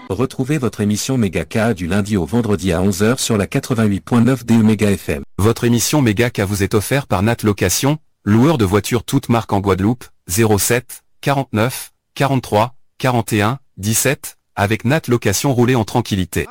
Retrouvez votre émission Méga K du lundi au vendredi à 11 h sur la 88.9 DE Méga FM. Votre émission Méga K vous est offerte par Nat Location, loueur de voitures toutes marques en Guadeloupe, 07 49 43 41 17, avec Nat Location, roulez en tranquillité.